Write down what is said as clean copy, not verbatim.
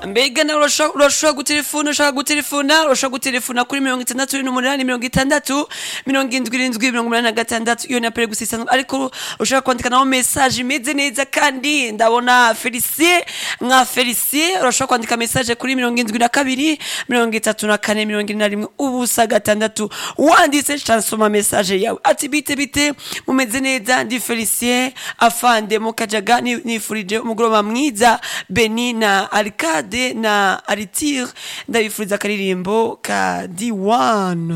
mbega nawe urashobora gutelefona urashobora gutelefona kuri 68 76 iyo ni apere gusa isanzwe ariko ushobora kwandika naho message imeze neza kandi ndabona Felicie urashobora kwandika message kuri 72 34 71 ubusa gatandatu wanditse chansoma message yawe ati bite mumeze neza ndi Felicie afande mukajaga nifurije umugoroba mwiza Beni na Arcade na Aritir ndabifuriza akaririmbo ka D1.